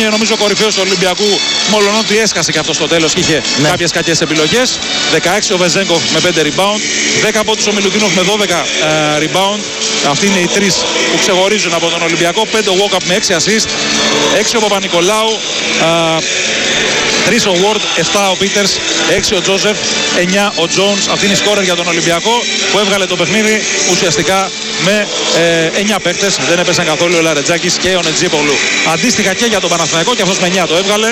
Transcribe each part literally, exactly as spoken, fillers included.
είναι νομίζω κορυφαίος του Ολυμπιακού, μολονότι έσκασε και αυτό στο τέλος και είχε ναι. κάποιες κακές επιλογές. δεκαέξι ο Βεζέγκοφ με πέντε rebound, δέκα από τους ο Μιλουτίνοφ με δώδεκα uh, rebound. Αυτοί είναι οι τρεις που ξεχωρίζουν από τον Ολυμπιακό. πέντε ο Walkup με έξι assist, έξι ο Παπα-Νικολάου, uh, τρεις ο Ward, επτά ο Peters, έξι ο Τζόσεφ, εννιά ο Jones. Αυτή είναι η σκόρερ για τον Ολυμπιακό που έβγαλε το παιχνίδι ουσιαστικά με ε, εννιά παίκτες. Δεν έπεσαν καθόλου ο Λαρετζάκης και ο Νετζίπογλου. Αντίστοιχα και για τον Παναθηναϊκό και αυτός με εννιά το έβγαλε.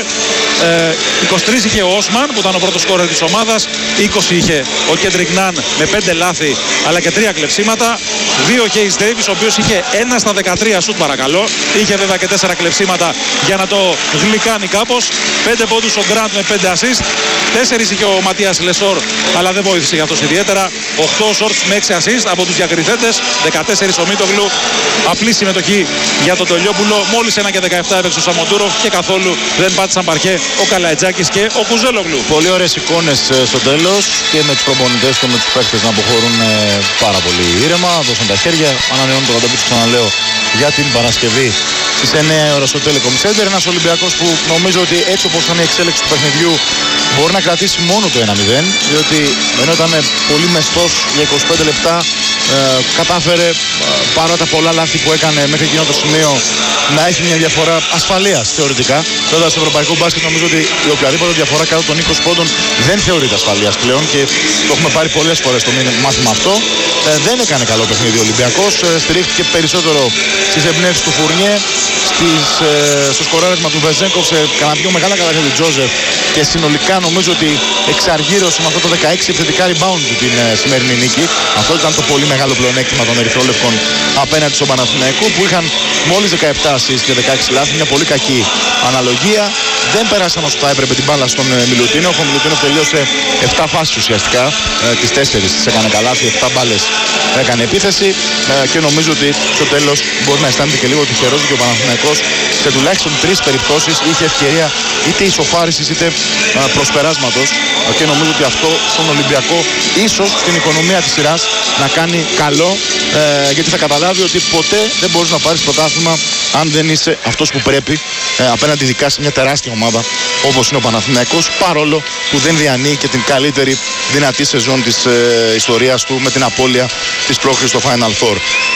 Ε, είκοσι τρία είχε ο Όσμαν που ήταν ο πρώτος σκόρερ της ομάδας. είκοσι είχε ο Κέντρικ Ναν με πέντε λάθη αλλά και τρία κλεψίματα. δύο ο Κέις Ντέιβις ο οποίος είχε ένα στα δεκατρία σουτ παρακαλώ. Είχε βέβαια και τέσσερα κλεψίματα για να το γλυκάνει κάπως. πέντε πόντους ο Γκραντ με πέντε assist. τέσσερα είχε ο Ματίας Λεσόρ αλλά δεν βοήθησε για αυτός ιδιαίτερα. οκτώ ο Σόρτς με έξι assist από τους διακριθέντες. δεκατέσσερα ο Μίτογλου. Απλή συμμετοχή για τον Τολιόπουλο. Μόλις ένα και δεκαεπτά έπαιξε ο Σαμοντούροφ και καθόλου δεν πάτησαν παρκέ ο Καλατζάκης και ο Κουζέλογλου. Πολύ ωραίες εικόνες στο τέλος και με τους προπονητές και με τους παίκτες να αποχωρούν πάρα πολύ ήρεμα. Δώσαν τα χέρια. Ανανεώνουν το καταπίτσο, ξαναλέω, για την Παρασκευή στις εννιά ώρα στο Telecom Center. Ένας Ολυμπιακός που νομίζω ότι έτσι όπως ήταν η εξέλιξη του παιχνιδιού μπορεί να κρατήσει μόνο το ένα μηδέν, διότι ενώ ήταν πολύ μεστός για είκοσι πέντε λεπτά ε, κατάφερε ε, παρά τα πολλά λάθη που έκανε μέχρι εκείνο το σημείο να έχει μια διαφορά ασφαλείας θεωρητικά. Τώρα στο ευρωπαϊκό μπάσκετ νομίζω ότι η οποιαδήποτε διαφορά κάτω των είκοσι πόντων δεν θεωρείται ασφαλείας πλέον και το έχουμε πάρει πολλές φορές το μάθημα αυτό. Ε, δεν έκανε καλό παιχνίδι ο Ολυμπιακός, ε, στηρίχθηκε περισσότερο στις εμπνεύσεις του Φουρνιέ, στις, ε, στο σκοράρισμα του Βεζέγκοφ, σε κανένα πιο μεγάλα καταρχήν του Τζόζεφ και συνολικά νομίζω ότι εξαργύρωσε με αυτό το δεκαέξι επιθετικά rebound του την ε, σημερινή νίκη. Αυτό ήταν το πολύ μεγάλο πλεονέκτημα των Ερυθρόλευκων απέναντι στον Παναθηναϊκό που είχαν μόλις δεκαεπτά assist και δεκαέξι λάθη, μια πολύ κακή αναλογία. Δεν πέρασαν όσο θα έπρεπε την μπάλα στον ε, Μιλουτίνοφ. Ο Μιλουτίνοφ τελείωσε επτά φάσεις ουσιαστικά, ε, τις τέσσερις τις έκανε καλά, επτά μπάλες έκανε επίθεση ε, και νομίζω ότι στο τέλος μπορεί να αισθάνεται και λίγο τυχερός και ο Παναθηναϊκός σε τουλάχιστον τρεις περιπτώσεις είχε ευκαιρία είτε ισοφάρισης είτε ε, προσπεράσματος ε, και νομίζω ότι αυτό στον Ολυμπιακό ίσως στην οικονομία της σειράς να κάνει καλό ε, γιατί θα καταλάβει ότι ποτέ δεν μπορείς να πάρεις πρωτάθλημα αν δεν είσαι αυτός που πρέπει ε, απέναντι ειδικά σε μια τεράστια ομάδα όπως είναι ο Παναθηναϊκός, παρόλο που δεν διανύει και την καλύτερη δυνατή σεζόν της ε, ιστορίας του με την απώλεια της πρόκρισης στο Final Four.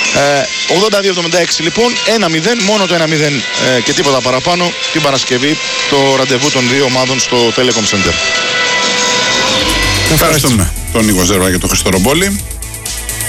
Ε, ογδόντα δύο εβδομήντα έξι λοιπόν, ένα μηδέν, μόνο το ένα μηδέν ε, και τίποτα παραπάνω την Παρασκευή το ραντεβού των δύο ομάδων στο Telecom Center. Ευχαριστούμε τον Νίκο Ζέρβα και τον Χριστό Ρομπόλη.